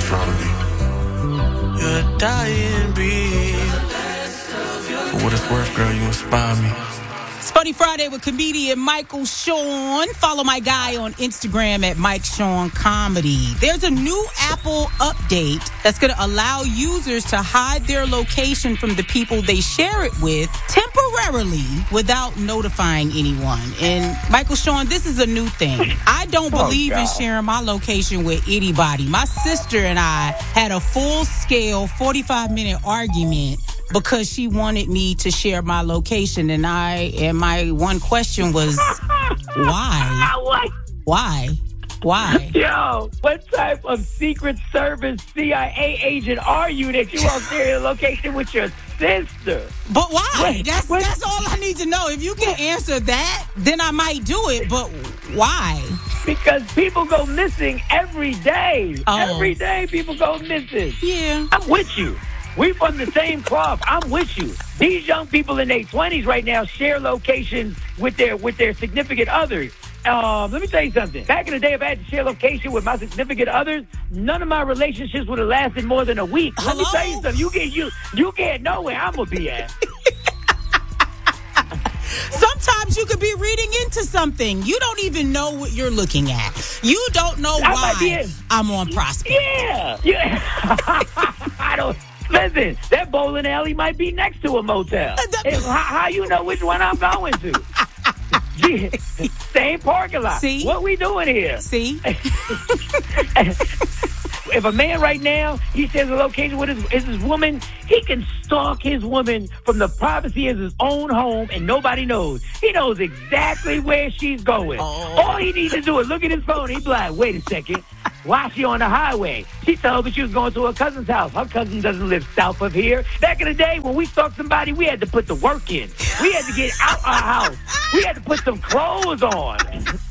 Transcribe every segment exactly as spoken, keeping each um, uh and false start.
astronomy. You're a dying breed. For what it's worth, girl, you inspire me. It's Funny Friday with comedian Michael Sean. Follow my guy on Instagram at Mike Sean Comedy. There's a new Apple update that's going to allow users to hide their location from the people they share it with temporarily without notifying anyone. And Michael Sean, this is a new thing. I don't Oh, believe in God. sharing my location with anybody. My sister and I had a full-scale forty-five minute argument because she wanted me to share my location, and I and my one question was, why? What? Why? Why? Yo, what type of Secret Service C I A agent are you that you won't share your location with your sister? But why? Wait, that's what? that's all I need to know. If you can answer that, then I might do it. But why? Because people go missing every day. Oh. Every day people go missing. Yeah. I'm with you. We from the same cloth. I'm with you. These young people in their twenties right now share locations with their with their significant others. Um, let me tell you something. Back in the day, if I had to share location with my significant others, none of my relationships would have lasted more than a week. Let me Hello? tell you something. You get you you can't know where I'm gonna be at. Sometimes you could be reading into something. You don't even know what you're looking at. You don't know I might be why in- I'm on Prospect. Yeah, yeah. I don't. Listen, that bowling alley might be next to a motel. If- how, how you know which one I'm going to? Yeah, same parking lot. See? What we doing here? See? If a man right now, he shares a location with his, is his woman, he can stalk his woman from the privacy of his own home and nobody knows. He knows exactly where she's going. Oh. All he needs to do is look at his phone. He'd be like, wait a second. Why is she on the highway? She told me she was going to her cousin's house. Her cousin doesn't live south of here. Back in the day, when we stalked somebody, we had to put the work in. We had to get out our house. We had to put some clothes on.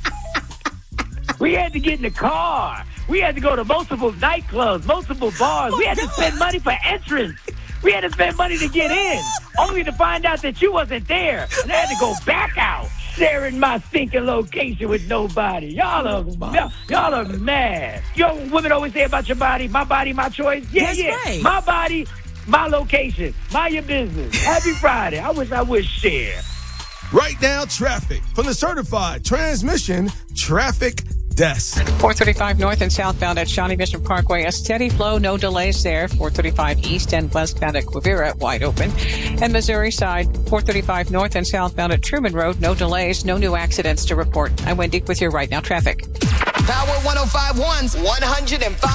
We had to get in the car. We had to go to multiple nightclubs, multiple bars. We had to spend money for entrance. We had to spend money to get in, only to find out that you wasn't there. And I had to go back out, sharing my stinking location with nobody. Y'all are, y'all, y'all are mad. You know what women always say about your body, my body, my choice? Yeah, That's yeah. right. My body, my location. Mind your business. Happy Friday. I wish I would share. Right now, traffic from the certified transmission traffic desk. four thirty-five north and southbound at Shawnee Mission Parkway. A steady flow, no delays there. four thirty-five east and westbound at Quivira, wide open. And Missouri side, four thirty-five north and southbound at Truman Road, no delays, no new accidents to report. I'm Wendy with your Right Now traffic. Power one oh five one's one oh five